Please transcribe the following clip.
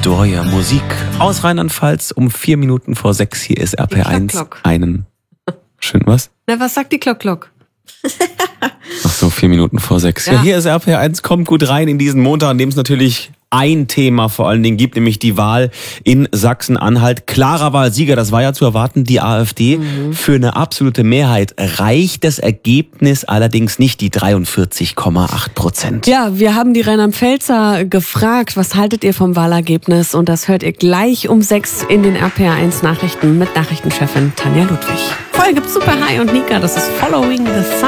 Dwyer. Musik aus Rheinland-Pfalz um 4 Minuten vor 6. Hier ist RPR1. Glock. Schön was? Na, was sagt die Glock? Ach so, 4 Minuten vor 6. Ja, hier ist RPR1. Kommt gut rein in diesen Montag, an dem es natürlich ein Thema vor allen Dingen gibt, nämlich die Wahl in Sachsen-Anhalt. Klarer Wahlsieger, das war ja zu erwarten, die AfD. Für eine absolute Mehrheit reicht das Ergebnis allerdings nicht, die 43,8%. Ja, wir haben die Rheinland-Pfälzer gefragt, was haltet ihr vom Wahlergebnis? Und das hört ihr gleich um 6 in den RPR1 Nachrichten mit Nachrichtenchefin Tanja Ludwig. Vorher gibt's Super High und Nika, das ist Following the Sun.